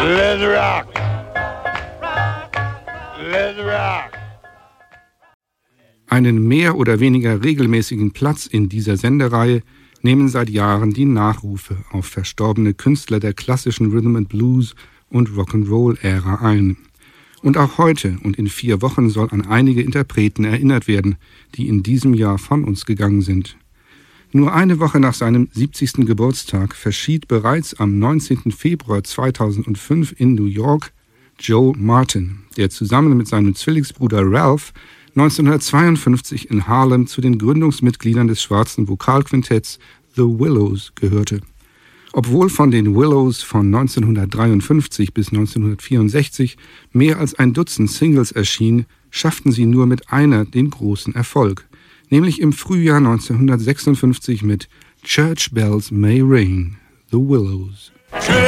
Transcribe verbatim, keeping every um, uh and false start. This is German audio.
Let's rock. Let's rock. Einen mehr oder weniger regelmäßigen Platz in dieser Sendereihe nehmen seit Jahren die Nachrufe auf verstorbene Künstler der klassischen Rhythm and Blues und Rock'n'Roll-Ära ein. Und auch heute und in vier Wochen soll an einige Interpreten erinnert werden, die in diesem Jahr von uns gegangen sind. Nur eine Woche nach seinem siebzigsten Geburtstag verschied bereits am neunzehnten Februar zweitausendfünf in New York Joe Martin, der zusammen mit seinem Zwillingsbruder Ralph neunzehnhundertzweiundfünfzig in Harlem zu den Gründungsmitgliedern des schwarzen Vokalquintetts The Willows gehörte. Obwohl von den Willows von neunzehnhundertdreiundfünfzig bis neunzehnhundertvierundsechzig mehr als ein Dutzend Singles erschienen, schafften sie nur mit einer den großen Erfolg, nämlich im Frühjahr neunzehnhundertsechsundfünfzig mit Church Bells May Ring, The Willows.